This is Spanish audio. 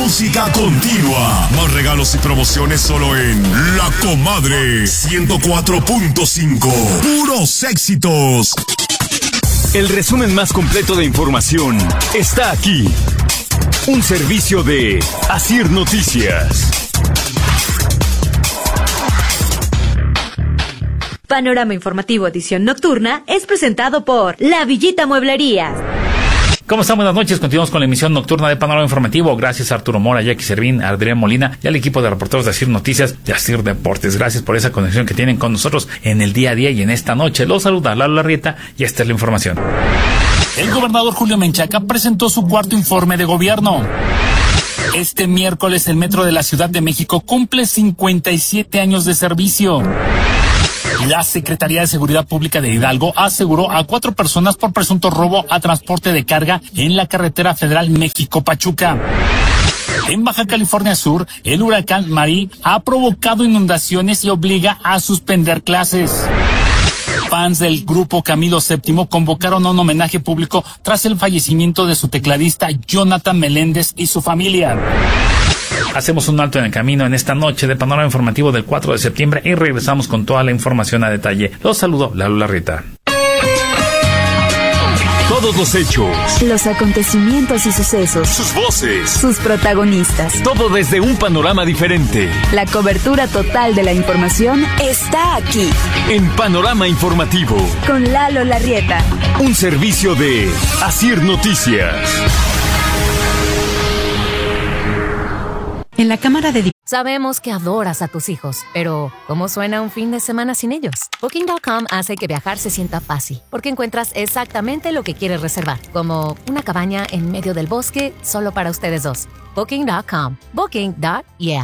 música continua. Más regalos y promociones solo en La Comadre 104.5. Puros éxitos. El resumen más completo de información está aquí. Un servicio de Asir Noticias. Panorama Informativo edición nocturna es presentado por La Villita Mueblerías. ¿Cómo están? Buenas noches. Continuamos con la emisión nocturna de Panorama Informativo. Gracias a Arturo Mora, Jackie Servín, Adrián Molina y al equipo de reporteros de Asir Noticias de Asir Deportes. Gracias por esa conexión que tienen con nosotros en el día a día y en esta noche. Los saluda Lalo Larrieta y esta es la información. El gobernador Julio Menchaca presentó su cuarto informe de gobierno. Este miércoles el Metro de la Ciudad de México cumple 57 años de servicio. La Secretaría de Seguridad Pública de Hidalgo aseguró a 4 personas por presunto robo a transporte de carga en la carretera federal México-Pachuca. En Baja California Sur, el huracán Marí ha provocado inundaciones y obliga a suspender clases. Fans del grupo Camilo VII convocaron a un homenaje público tras el fallecimiento de su tecladista Jonathan Meléndez y su familia. Hacemos un alto en el camino en esta noche de Panorama Informativo del 4 de septiembre y regresamos con toda la información a detalle. Los saludo, Lalo Larrieta. Todos los hechos, los acontecimientos y sucesos, sus voces, sus protagonistas. Todo desde un panorama diferente. La cobertura total de la información está aquí. En Panorama Informativo. Con Lalo Larrieta. Un servicio de Asir Noticias. En la Cámara de Sabemos que adoras a tus hijos, pero ¿cómo suena un fin de semana sin ellos? Booking.com hace que viajar se sienta fácil, porque encuentras exactamente lo que quieres reservar, como una cabaña en medio del bosque solo para ustedes dos. Booking.com. Booking.yeah.